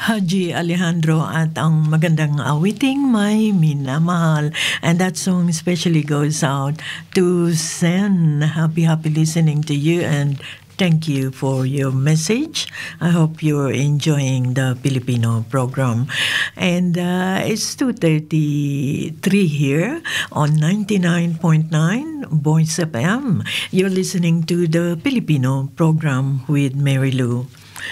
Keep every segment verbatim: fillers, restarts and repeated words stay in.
Haji Alejandro at ang magandang awiting May Minamahal. And that song especially goes out to Zen. Happy, happy listening to you and thank you for your message. I hope you're enjoying the Filipino program. And uh, it's two thirty-three here on ninety-nine point nine Voice F M. You're listening to the Filipino program with Mary Lou.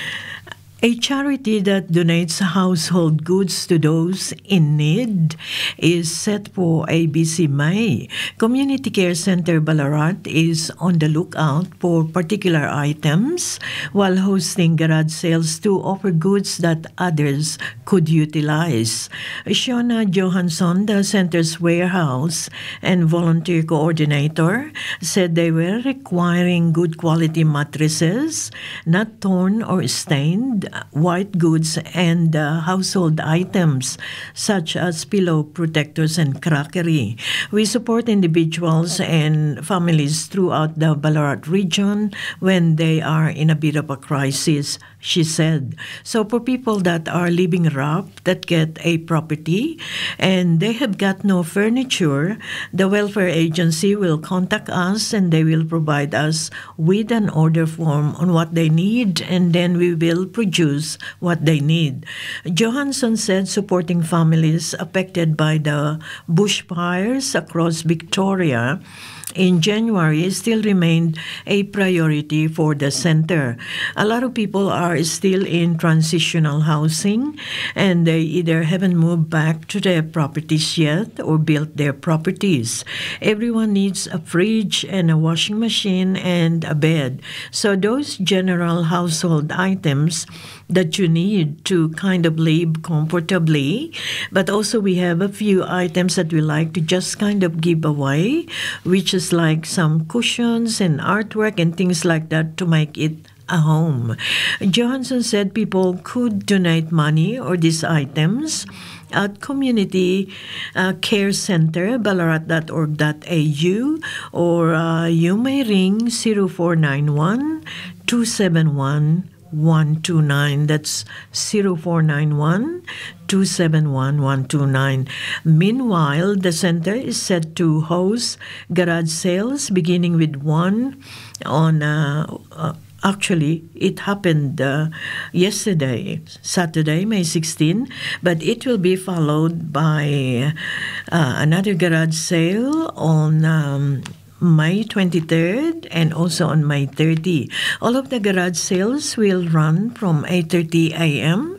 A charity that donates household goods to those in need is set for A B C May. Community Care Center Ballarat is on the lookout for particular items while hosting garage sales to offer goods that others could utilize. Shona Johansson, the center's warehouse and volunteer coordinator, said they were requiring good quality mattresses, not torn or stained, white goods and uh, household items such as pillow protectors and crockery. We support individuals and families throughout the Ballarat region when they are in a bit of a crisis, she said. So for people that are living rough, that get a property and they have got no furniture, the welfare agency will contact us and they will provide us with an order form on what they need, and then we will produce what they need. Johansson said supporting families affected by the bushfires across Victoria in January still remained a priority for the center. A lot of people are still in transitional housing and they either haven't moved back to their properties yet or built their properties. Everyone needs a fridge and a washing machine and a bed. So those general household items that you need to kind of live comfortably, but also we have a few items that we like to just kind of give away, which is like some cushions and artwork and things like that to make it a home. Johansson said people could donate money or these items at Community uh, Care Center, ballarat dot org dot a u, or uh, you may ring zero four nine one, two seven one, one two nine. That's zero four nine one, two seven one, one two nine. Meanwhile, the center is set to host garage sales beginning with one on uh, uh, Actually, it happened uh, yesterday, Saturday, May sixteenth, but it will be followed by uh, another garage sale on um, May twenty-third and also on May thirtieth. All of the garage sales will run from eight thirty a.m.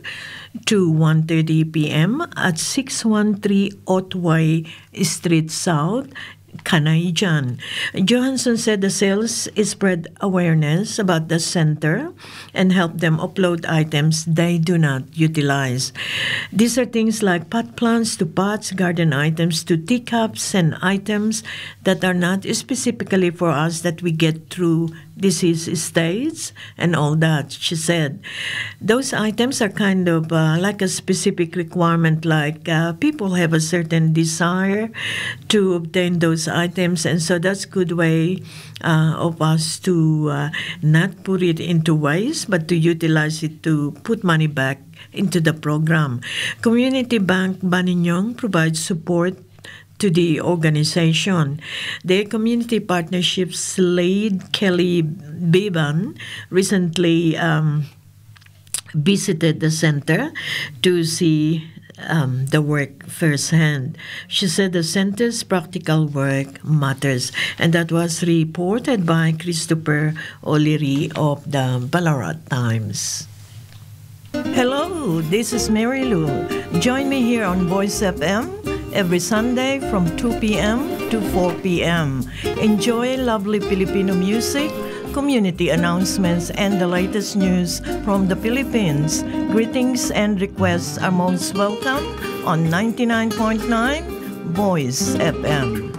to one thirty p.m. at six thirteen Otway Street South, Canaijan. Johansson said the sales spread awareness about the center and help them upload items they do not utilize. These are things like pot plants to pots, garden items to teacups, and items that are not specifically for us that we get through disease states and all that, she said. Those items are kind of uh, like a specific requirement, like uh, people have a certain desire to obtain those items, and so that's a good way uh, of us to uh, not put it into waste, but to utilize it to put money back into the program. Community Bank Baninyong provides support to the organization. Their community partnerships lead, Kelly Bevan, recently um, visited the center to see um, the work firsthand. She said the center's practical work matters, and that was reported by Christopher O'Leary of the Ballarat Times. Hello, this is Mary Lou. Join me here on Voice F M every Sunday from two p.m. to four p.m. Enjoy lovely Filipino music, community announcements, and the latest news from the Philippines. Greetings and requests are most welcome on ninety-nine point nine Voice F M.